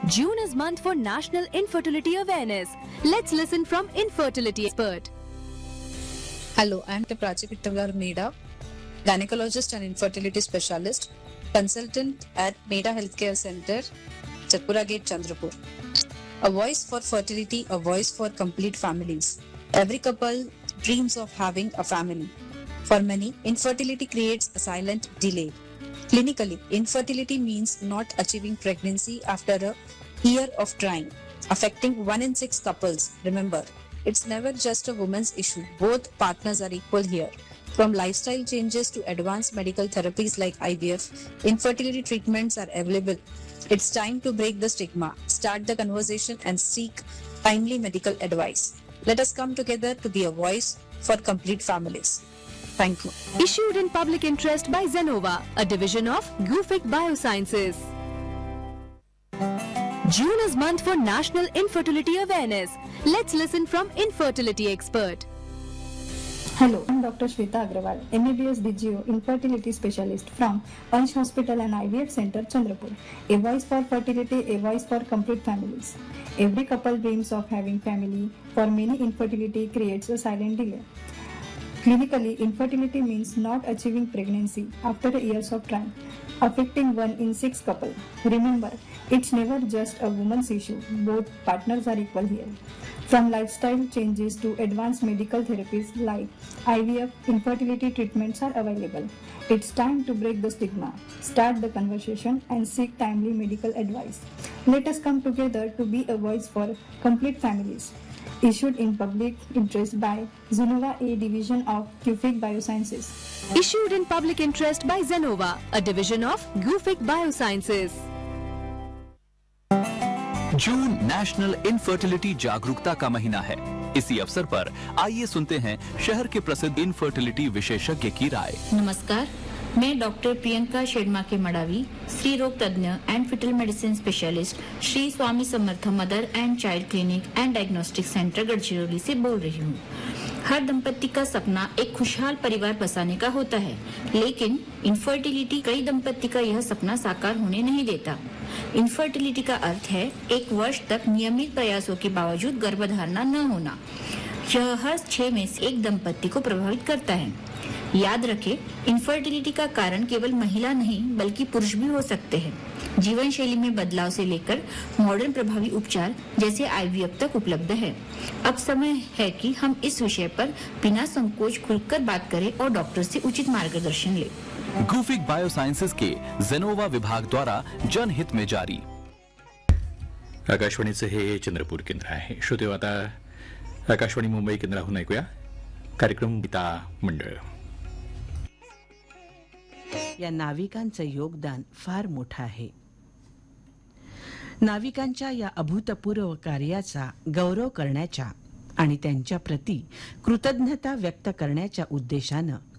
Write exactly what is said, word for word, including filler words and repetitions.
June is month for National Infertility Awareness. Let's listen from infertility expert. Hello, I am Prachi Pittavar Meda, gynecologist and infertility specialist, consultant at Meda Healthcare Center, Chatpura Gate, Chandrapur. A voice for fertility, a voice for complete families. Every couple dreams of having a family. For many, infertility creates a silent delay. Clinically, infertility means not achieving pregnancy after a year of trying, affecting one in six couples. Remember, it's never just a woman's issue. Both partners are equal here. From lifestyle changes to advanced medical therapies like I V F, infertility treatments are available. It's time to break the stigma, start the conversation and seek timely medical advice. Let us come together to be a voice for complete families. Thank you. Issued in public interest by Zenova, a division of Gufic Biosciences. June is month for National Infertility Awareness. Let's listen from infertility expert. Hello, I'm Doctor Shweta Agrawal, M B B S D G O Infertility Specialist from Ansh Hospital and I V F Center, Chandrapur. A voice for fertility, a voice for complete families. Every couple dreams of having family. For many, infertility creates a silent delay. Clinically, infertility means not achieving pregnancy after years of trying, affecting one in six couples. Remember, it's never just a woman's issue. Both partners are equal here. From lifestyle changes to advanced medical therapies like I V F, infertility treatments are available. It's time to break the stigma, start the conversation and seek timely medical advice. Let us come together to be a voice for complete families. Issued in public interest by Zenova, a division of Gufic Biosciences. Issued in public interest by Zenova, a division of Gufic Biosciences. June national infertility जागरूकता का महीना है। इसी अवसर पर आइए सुनते हैं शहर के प्रसिद्ध इनफर्टिलिटी विशेषज्ञ की राय। नमस्कार, मैं डॉक्टर प्रियंका शेडमा के मडावी, स्त्री रोग तज्ञ and foetal medicine specialist, Shri Swami Samarth mother and child clinic and diagnostic centre Gadchiroli से बोल रही हूँ। हर दंपति का सपना एक खुशहाल परिवार बसाने का होता है, लेकिन इनफर्टिलिटी कई दंपति का यह सपना साकार होने नहीं देता। इनफर्टिलिटी का अर्थ है एक वर्ष तक नियमित प्रयासों के बावजूद गर्भधारणा न होना। यह हर छह में से एक दंपति को प्रभावित करता है। याद रखें, इनफर्टिलिटी का कारण केवल महिला नहीं बल्कि पुरुष भी हो सकते हैं। जीवन शैली में बदलाव से लेकर मॉडर्न प्रभावी उपचार जैसे आई वी एफ तक उपलब्ध है। अब समय है कि हम इस विषय पर बिना संकोच खुलकर बात करें और डॉक्टर से उचित मार्गदर्शन लें। गुफिक बायोसाइंसेस के जेनोवा विभाग द्वारा जनहित में जारी। आकाशवाणीचे हे चंद्रपूर केंद्र आहे। श्रोते आता आकाशवाणी मुंबई केंद्राहून ऐकूया कार्यक्रम गीता मंडळ। या नाविकांचं योगदान फार मोठं आहे। नाविकांच्या या अभूतपूर्व कार्याचा गौरव करण्याच्या आणि त्यांच्या प्रती कृतज्ञता व्यक्त करण्याच्या उद्देशानं